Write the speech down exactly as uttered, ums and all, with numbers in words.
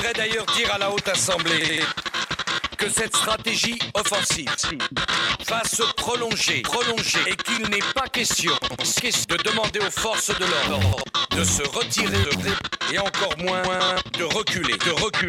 voudrais d'ailleurs dire à la Haute Assemblée que cette stratégie offensive va se prolonger, prolonger, et qu'il n'est pas question de demander aux forces de l'ordre de se retirer de, et encore moins de reculer, de reculer.